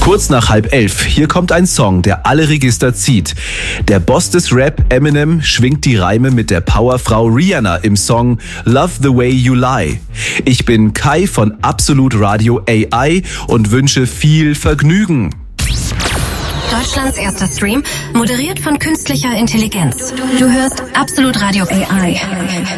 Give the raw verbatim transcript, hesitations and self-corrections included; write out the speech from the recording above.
Kurz nach halb elf, hier kommt ein Song, der alle Register zieht. Der Boss des Rap, Eminem, schwingt die Reime mit der Powerfrau Rihanna im Song Love the Way You Lie. Ich bin Kai von Absolut Radio A I und wünsche viel Vergnügen. Deutschlands erster Stream, moderiert von künstlicher Intelligenz. Du hörst Absolut Radio A I.